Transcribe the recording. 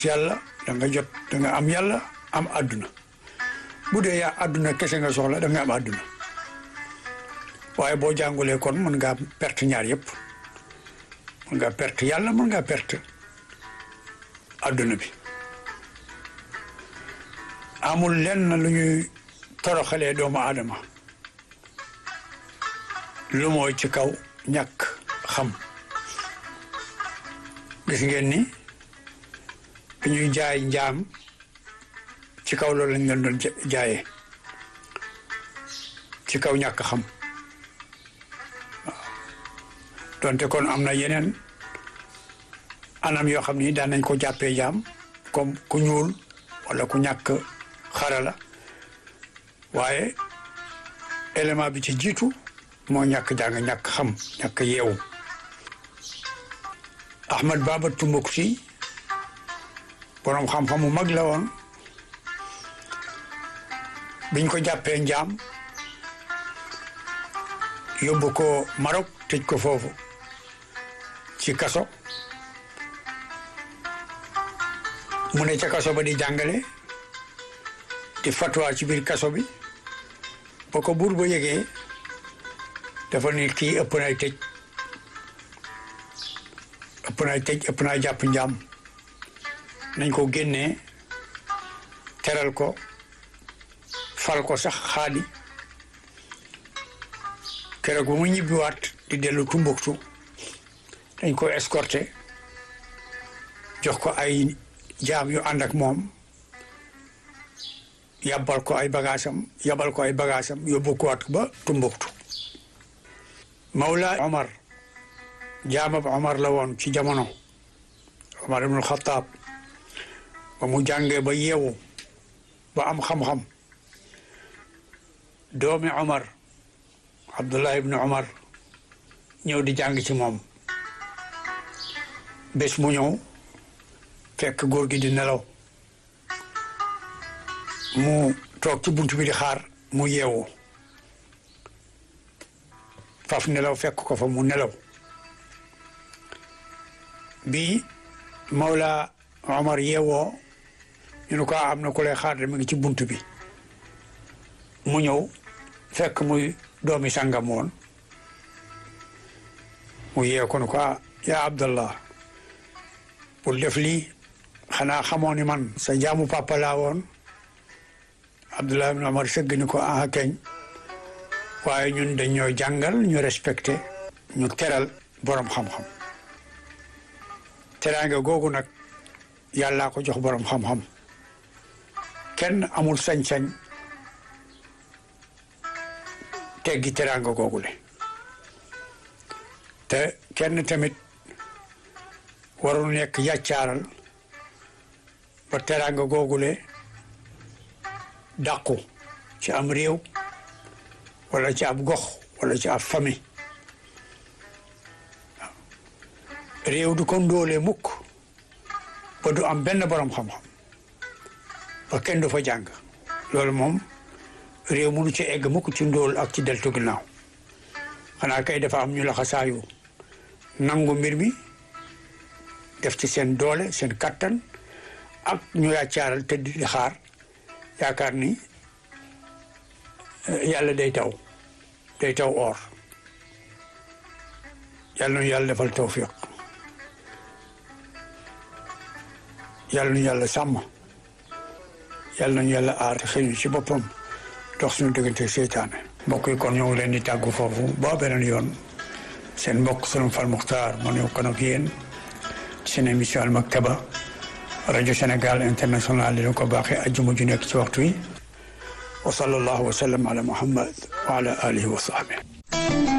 yàlla da nga jot da nga am yàlla am àdduna bu dee yaa àdduna kese nga soxla da nga am àdduna waaye boo jàngulee kon mën ngaa perte ñaar yëpp mën ngaa perte yàlla mën ngaa perte àdduna bi amul lenn lu ñuy toroxalee doomu aadama lu mooy ci kaw ñàkk xam gis ngeen ni bi ñuy jaay njaam ci kaw loolu lañ leen doon jaayee ci kaw ñàkk xam waaw donte kon am na yeneen anam yoo xam ni daan nañ ko jàppee jaam comme ku ñuul wala ku ñàkk xarala waaye élément bi ci jiitu moo ñàkk jàng ñàkk xam ñàkk yeewu Ahmad Baba Tumbuktu boroom xam-xam mu mag la woon biñ ko jàppee njaam yóbbu ko Maroc tëj ko foofu ci kaso mu ne ca kaso ba di jàngale di fatwa ci biir kaso bi ba ko buur ba yëgee dafa ni kii ëpp nay tëj ëpp nay jàpp njaam nañ ko génnee teral ko fal ko sax xaadi keroog bu mu ñibbiwaat di dellu Tumbuktu dañ ko escorté jox ko ay jaam yu ànd ak moom yabal ko ay bagaasam yóbbu ko waat ba Tumbuktu Mawla Omar jaamab Omar la woon ci jamono Omar ibnul Xattaab ba mu jàngee ba yeewu ba am xam-xam doomi Omar Abdullah ibnu Omar ñëw di jàng ci moom bés mu ñëw fekk góor gi di nelaw mu toog ci buntu bi di xaar mu yeewu faf nelaw fekk ko fa mu nelaw bi Mawla Omar yeewoo ñu ne ko am na ku lay xaar de mi ngi ci buntu bi mu ñëw fekk muy doomi sàngam woon mu yee ko ne ko yaa Abdallah pour def lii xanaa xamoo ni man sa jaamu papa laa woon Abdullah ibn Omar sëgg ni ko keñ waaye ñun dañoo jàngal ñu respecté ñu teral borom xam-xam teraanga googu nag yàllaa ko jox borom xam-xam kenn amul sañ-sañ teggi teraanga googule te kenn tamit warul nekk yàccaaral ba teraanga googule dàqu ci am réew wala ci ab gox wala ci ab famille réew du ko ndóolee mukk ba du am benn borom xam-xam ba kenn du fa jàng loolu moom réew mënu ci egg mukk ci ndóol ak ci deltu ginnaaw xanaa kay dafa am ñu la xasaayu nangu mbir mi def ci seen doole seen kattan ak ñu yàccaaral tëdd di xaar yaakaar ni yàlla day taw or yàlla nu yàlla defal tawfiq yàlla nu yàlla sàmm yàlla nu yàlla aar te xëy ci boppam dox suñu diggante seytaane mbokk yi kon ñoo ngi leen di tàggu foofu ba beneen yoon seen mbokk Sëriñ Fall Muxtaar moo ñëw kon ak yéen seen émission Al Maktaba rajo Sénégal international dina ko baaxee ajjuma ju nekk ci waxtu wi wa sallallahu wa sallam ala Muhammad wa ala alihi wa sahbihi